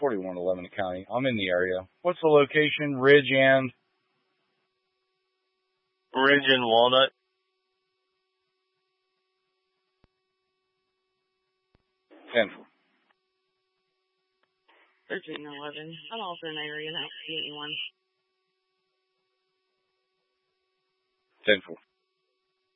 4111 County. I'm in the area. What's the location? Ridge and Walnut. 10-4. 1311. I'm also in the area now. 81. 10-4.